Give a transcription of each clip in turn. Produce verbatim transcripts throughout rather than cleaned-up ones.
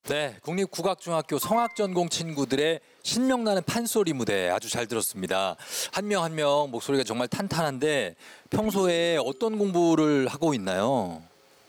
네, 국립국악중학교 성악전공 친구들의 신명나는 판소리 무대 아주 잘 들었습니다. 한 명 한 명 목소리가 정말 탄탄한데 평소에 어떤 공부를 하고 있나요?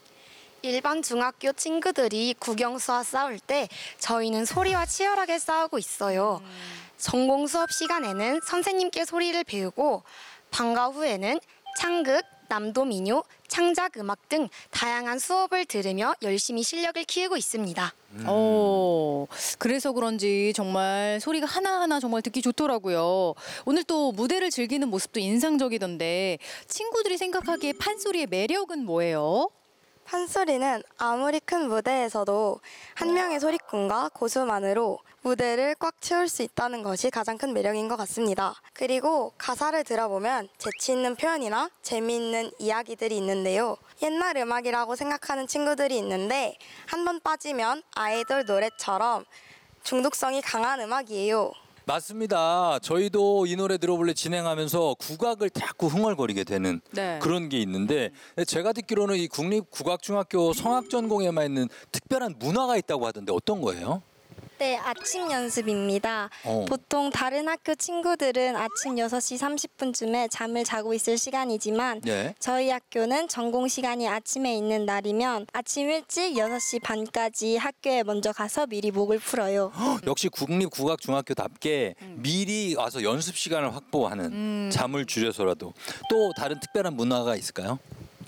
일반 중학교 친구들이 국영수와 싸울 때 저희는 소리와 치열하게 싸우고 있어요. 전공 수업 시간에는 선생님께 소리를 배우고 방과 후에는 창극, 남도민요, 창작음악 등 다양한 수업을 들으며 열심히 실력을 키우고 있습니다. 음. 어, 그래서 그런지 정말 소리가 하나하나 정말 듣기 좋더라고요. 오늘 또 무대를 즐기는 모습도 인상적이던데 친구들이 생각하기에 판소리의 매력은 뭐예요? 판소리는 아무리 큰 무대에서도 한 명의 소리꾼과 고수만으로 무대를 꽉 채울 수 있다는 것이 가장 큰 매력인 것 같습니다. 그리고 가사를 들어보면 재치 있는 표현이나 재미있는 이야기들이 있는데요. 옛날 음악이라고 생각하는 친구들이 있는데 한 번 빠지면 아이돌 노래처럼 중독성이 강한 음악이에요. 맞습니다. 저희도 이 노래 들어볼래 진행하면서 국악을 자꾸 흥얼거리게 되는 네. 그런 게 있는데 제가 듣기로는 이 국립국악중학교 성악전공에만 있는 특별한 문화가 있다고 하던데 어떤 거예요? 네, 아침 연습입니다. 어. 보통 다른 학교 친구들은 아침 여섯 시 삼십 분쯤에 잠을 자고 있을 시간이지만 예. 저희 학교는 전공 시간이 아침에 있는 날이면 아침 일찍 여섯 시 반까지 학교에 먼저 가서 미리 목을 풀어요. 역시 국립국악중학교답게 미리 와서 연습 시간을 확보하는 음. 잠을 줄여서라도 또 다른 특별한 문화가 있을까요?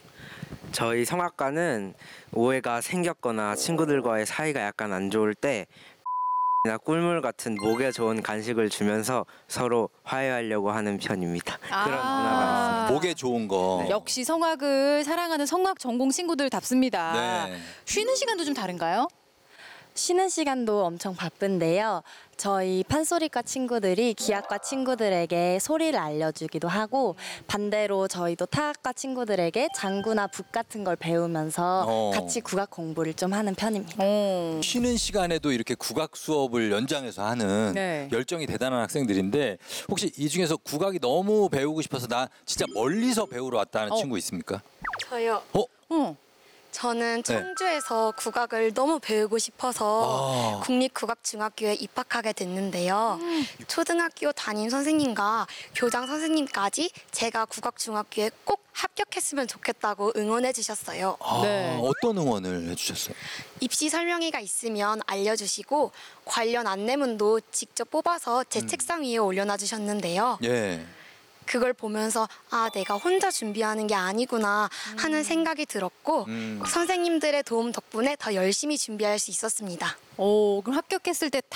저희 성악과는 오해가 생겼거나 친구들과의 사이가 약간 안 좋을 때 나 꿀물 같은 목에 좋은 간식을 주면서 서로 화해하려고 하는 편입니다. 아. 그런 문화가 있습니다. 목에 좋은 거. 역시 성악을 사랑하는 성악 전공 친구들답습니다. 네. 쉬는 시간도 좀 다른가요? 쉬는 시간도 엄청 바쁜데요. 저희 판소리과 친구들이 기악과 친구들에게 소리를 알려주기도 하고 반대로 저희도 타악과 친구들에게 장구나 북 같은 걸 배우면서 어. 같이 국악 공부를 좀 하는 편입니다. 어. 쉬는 시간에도 이렇게 국악 수업을 연장해서 하는 네. 열정이 대단한 학생들인데 혹시 이 중에서 국악이 너무 배우고 싶어서 나 진짜 멀리서 배우러 왔다는 어. 친구 있습니까? 저요. 어? 어. 저는 네. 청주에서 국악을 너무 배우고 싶어서 아. 국립국악중학교에 입학하게 됐는데요. 초등학교 담임 선생님과 교장 선생님까지 제가 국악중학교에 꼭 합격했으면 좋겠다고 응원해 주셨어요. 아, 네. 어떤 응원을 해주셨어요? 입시 설명회가 있으면 알려주시고 관련 안내문도 직접 뽑아서 제 책상 위에 올려놔 주셨는데요. 예. 그걸 보면서 아 내가 혼자 준비하는 게 아니구나 하는 생각이 들었고 음. 선생님들의 도움 덕분에 더 열심히 준비할 수 있었습니다. 오, 그럼 합격했을 때